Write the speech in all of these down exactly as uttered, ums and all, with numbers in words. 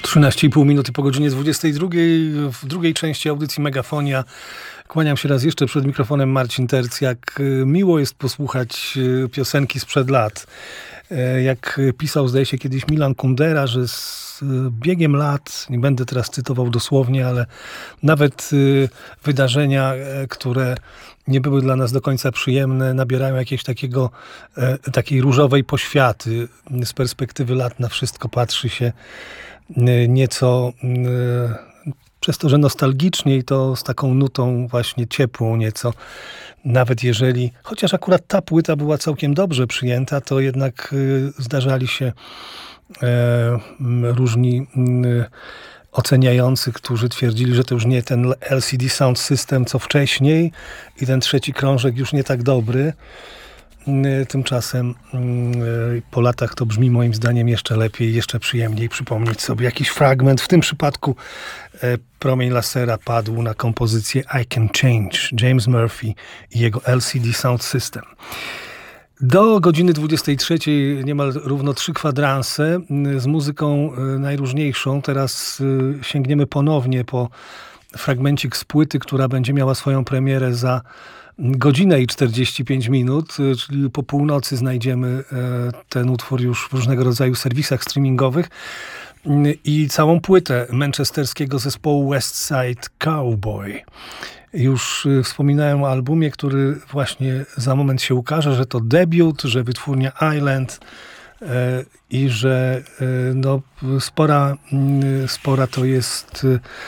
trzynaście i pół minuty po godzinie dwudziestej drugiej. W drugiej części audycji Megafonia kłaniam się raz jeszcze przed mikrofonem Marcin Terc. Jak miło jest posłuchać piosenki sprzed lat. Jak pisał, zdaje się, kiedyś Milan Kundera, że z biegiem lat, nie będę teraz cytował dosłownie, ale nawet wydarzenia, które nie były dla nas do końca przyjemne, nabierają jakiegoś takiego, takiej różowej poświaty. Z perspektywy lat na wszystko patrzy się nieco, przez to, że nostalgiczniej, to z taką nutą właśnie ciepłą nieco. Nawet jeżeli, chociaż akurat ta płyta była całkiem dobrze przyjęta, to jednak zdarzali się różni oceniający, którzy twierdzili, że to już nie ten L C D Sound System co wcześniej i ten trzeci krążek już nie tak dobry. Tymczasem po latach to brzmi moim zdaniem jeszcze lepiej, jeszcze przyjemniej przypomnieć sobie jakiś fragment. W tym przypadku promień lasera padł na kompozycję I Can Change, James Murphy i jego L C D Sound System. Do godziny dwudziestej trzeciej niemal równo trzy kwadranse z muzyką najróżniejszą. Teraz sięgniemy ponownie po fragmencik z płyty, która będzie miała swoją premierę za godzinę i czterdzieści pięć minut, czyli po północy znajdziemy ten utwór już w różnego rodzaju serwisach streamingowych i całą płytę manchesterskiego zespołu West Side Cowboy. Już wspominałem o albumie, który właśnie za moment się ukaże, że to debiut, że wytwórnia Island i że no, spora, spora to jest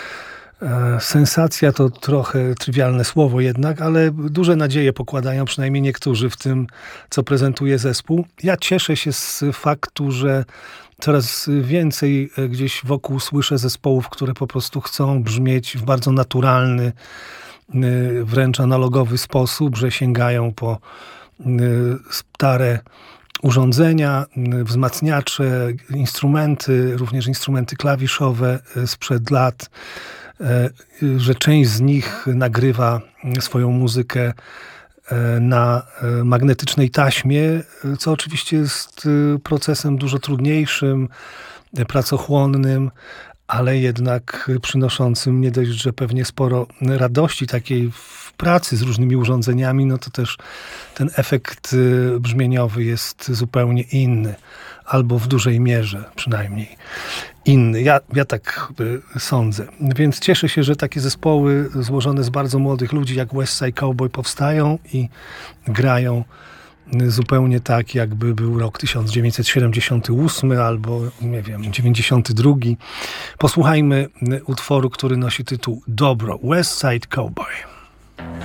sensacja, to trochę trywialne słowo jednak, ale duże nadzieje pokładają przynajmniej niektórzy w tym, co prezentuje zespół. Ja cieszę się z faktu, że coraz więcej gdzieś wokół słyszę zespołów, które po prostu chcą brzmieć w bardzo naturalny, wręcz analogowy sposób, że sięgają po stare urządzenia, wzmacniacze, instrumenty, również instrumenty klawiszowe sprzed lat, że część z nich nagrywa swoją muzykę na magnetycznej taśmie, co oczywiście jest procesem dużo trudniejszym, pracochłonnym, ale jednak przynoszącym nie dość, że pewnie sporo radości takiej w pracy z różnymi urządzeniami, no to też ten efekt brzmieniowy jest zupełnie inny, albo w dużej mierze przynajmniej inny. Ja, ja tak sądzę. Więc cieszę się, że takie zespoły złożone z bardzo młodych ludzi jak West Side Cowboy powstają i grają zupełnie tak, jakby był rok tysiąc dziewięćset siedemdziesiąty ósmy albo, nie wiem, dziewięćdziesiąty drugi. Posłuchajmy utworu, który nosi tytuł Dobro, West Side Cowboy.